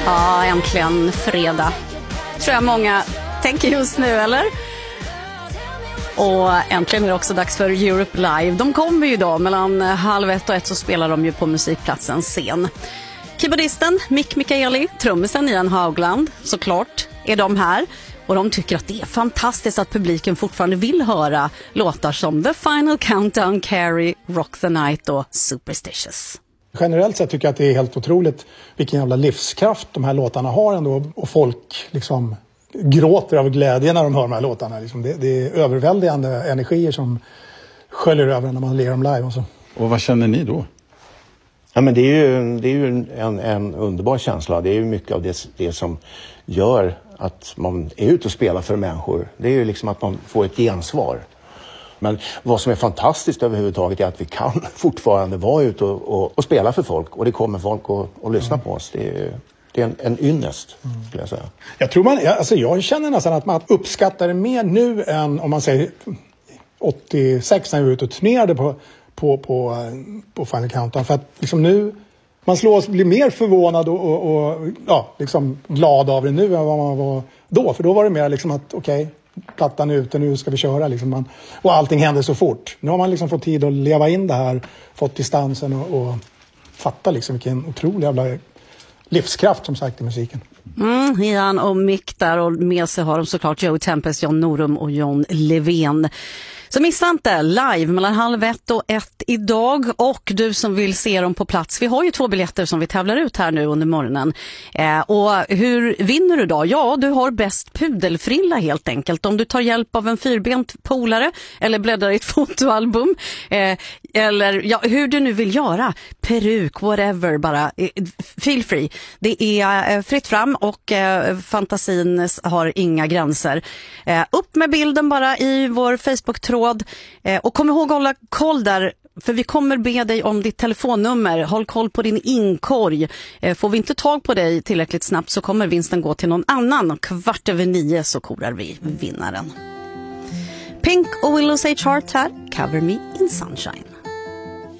Ja, äntligen fredag. Tror jag många tänker just nu, eller? Och äntligen är det också dags för Europe Live. De kommer ju idag mellan 12:30 och 1, så spelar de ju på musikplatsens scen. Keyboardisten Mick Michaeli, trummisen Ian Haugland, såklart är de här. Och de tycker att det är fantastiskt att publiken fortfarande vill höra låtar som The Final Countdown, Carrie, Rock the Night och Superstitious. Generellt sett tycker jag att det är helt otroligt vilken jävla livskraft de här låtarna har ändå. Och folk liksom gråter av glädje när de hör de här låtarna. Liksom det är överväldigande energier som sköljer över när man ler dem live. Och vad känner ni då? Ja, men det är ju en underbar känsla. Det är ju mycket av det som gör att man är ute och spelar för människor. Det är ju liksom att man får ett gensvar. Men vad som är fantastiskt överhuvudtaget är att vi kan fortfarande vara ute och spela för folk. Och det kommer folk att lyssna på oss. Det är en ynnest, skulle jag säga. Jag känner nästan att man uppskattar det mer nu än om man säger 86 när vi var ute och turnerade på Final Countdown. För att liksom nu, man blir mer förvånad och liksom glad av det nu än vad man var då. För då var det mer liksom att okej, plattan är ute, nu ska vi köra. Liksom och allting händer så fort. Nu har man liksom fått tid att leva in det här, fått distansen och fatta liksom vilken otrolig jävla livskraft som sagt i musiken. Ian och Mick där, och med sig har de såklart Joey Tempest, John Norum och John Levén. Så missa inte live mellan 12:30 och 1 idag, och du som vill se dem på plats. Vi har ju 2 biljetter som vi tävlar ut här nu under morgonen. Och hur vinner du då? Ja, du har bäst pudelfrilla helt enkelt. Om du tar hjälp av en 4-bent polare eller bläddrar i ett fotoalbum. Eller hur du nu vill göra. Peruk, whatever, bara feel free. Det är fritt fram och fantasin har inga gränser. Upp med bilden bara i vår Facebook-tråd. Och kom ihåg att hålla koll där, för vi kommer be dig om ditt telefonnummer. Håll koll på din inkorg. Får vi inte tag på dig tillräckligt snabbt så kommer vinsten gå till någon annan. 8:15 så korar vi vinnaren. Pink och Willow Sage Heart här. Cover Me in Sunshine.